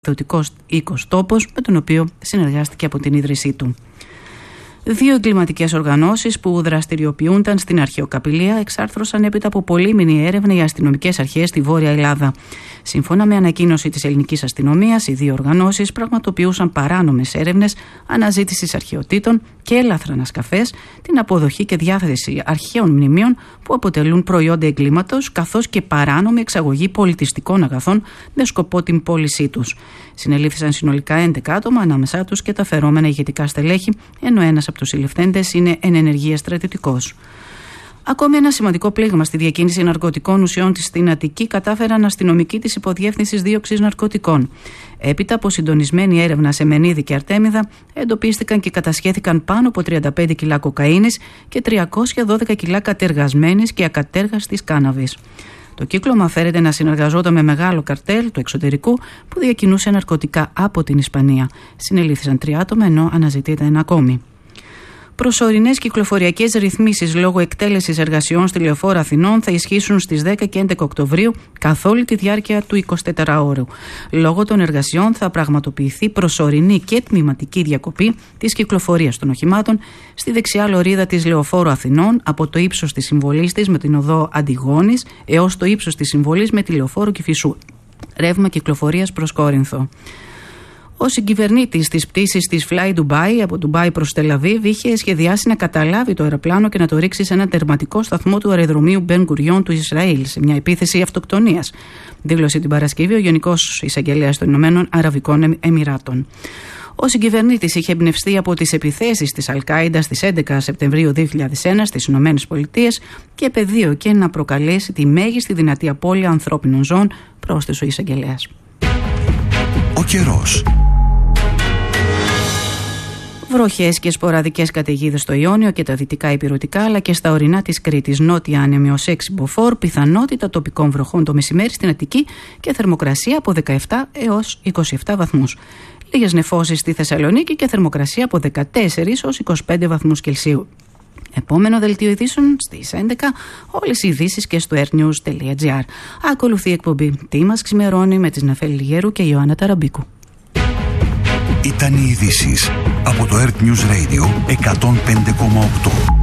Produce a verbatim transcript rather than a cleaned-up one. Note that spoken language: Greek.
Ιδιωτικός οίκος Τόπος, με τον οποίο συνεργάστηκε από την ίδρυσή του. Δύο εγκληματικές οργανώσεις που δραστηριοποιούνταν στην αρχαιοκαπηλεία εξάρθρωσαν έπειτα από πολύμηνη έρευνα οι αστυνομικές αρχές στη Βόρεια Ελλάδα. Σύμφωνα με ανακοίνωση της ελληνικής αστυνομίας, οι δύο οργανώσεις πραγματοποιούσαν παράνομες έρευνες αναζήτησης αρχαιοτήτων και έλαθρα ανασκαφές, την αποδοχή και διάθεση αρχαίων μνημείων που αποτελούν προϊόντα εγκλήματος, καθώς και παράνομη εξαγωγή πολιτιστικών αγαθών με σκοπό την πώλησή τους. Συνελήφθησαν συνολικά έντεκα άτομα, ανάμεσά τους και τα φερόμενα ηγετικά στελέχη, ενώ ένας από τους συλληφθέντες είναι εν ενεργεία στρατιωτικός. Ακόμη ένα σημαντικό πλήγμα στη διακίνηση ναρκωτικών ουσιών στην Αττική κατάφεραν αστυνομικοί της Υποδιεύθυνσης Δίωξης Ναρκωτικών. Έπειτα από συντονισμένη έρευνα σε Μενίδη και Αρτέμιδα, εντοπίστηκαν και κατασχέθηκαν πάνω από τριάντα πέντε κιλά κοκαίνης και τριακόσια δώδεκα κιλά κατεργασμένης και ακατέργαστης κάναβης. Το κύκλωμα φέρεται να συνεργαζόταν με μεγάλο καρτέλ του εξωτερικού που διακινούσε ναρκωτικά από την Ισπανία. Συνελήφθησαν τρία άτομα, ενώ αναζητείται ένα ακόμη. Προσωρινές κυκλοφοριακές ρυθμίσεις λόγω εκτέλεσης εργασιών στη Λεωφόρο Αθηνών θα ισχύσουν στις δέκα και έντεκα Οκτωβρίου καθ' όλη τη διάρκεια του εικοσιτετράωρου. Λόγω των εργασιών θα πραγματοποιηθεί προσωρινή και τμηματική διακοπή της κυκλοφορίας των οχημάτων στη δεξιά λωρίδα της Λεωφόρου Αθηνών από το ύψος της συμβολής της με την οδό Αντιγόνης έως το ύψος της συμβολής με τη Λεωφόρο Κηφισού. Ρεύμα κυκλοφορίας προς Κόρινθο. Ο συγκυβερνήτης της πτήσης της Fly Dubai από Ντουμπάι προς Τελαβίβ είχε σχεδιάσει να καταλάβει το αεροπλάνο και να το ρίξει σε ένα τερματικό σταθμό του αεροδρομίου Μπεν Γκουριόν του Ισραήλ σε μια επίθεση αυτοκτονίας. Δήλωσε την Παρασκευή ο Γενικός Εισαγγελέας των Ηνωμένων Αραβικών Εμιράτων. Ο συγκυβερνήτης είχε εμπνευστεί από τις επιθέσεις της Αλ-Κάιντα στις έντεκα Σεπτεμβρίου δύο χιλιάδες ένα στις Ηνωμένες Πολιτείες και επεδίωκε να προκαλέσει τη μέγιστη δυνατή απώλεια ανθρώπινων ζώων, πρόσθεσε ο εισαγγελέας. Ο καιρός. Βροχές και σποραδικές καταιγίδες στο Ιόνιο και τα δυτικά ηπειρωτικά, αλλά και στα ορεινά της Κρήτης, νότια άνεμη ως έξι μποφόρ, πιθανότητα τοπικών βροχών το μεσημέρι στην Αττική και θερμοκρασία από δεκαεπτά έως είκοσι επτά βαθμούς. Λίγες νεφώσεις στη Θεσσαλονίκη και θερμοκρασία από δεκατέσσερα έως είκοσι πέντε βαθμούς Κελσίου. Επόμενο δελτίο ειδήσεων στις έντεκα, όλες οι ειδήσεις και στο airnews τελεία gr. Ακολουθεί η εκπομπή «Τι μας ξημερώνει» με τις Νεφέλη Λιγέρου και Ιωάννα Ταραμπίκου. Ήταν οι ειδήσεις από το Earth News Radio εκατόν πέντε κόμμα οκτώ.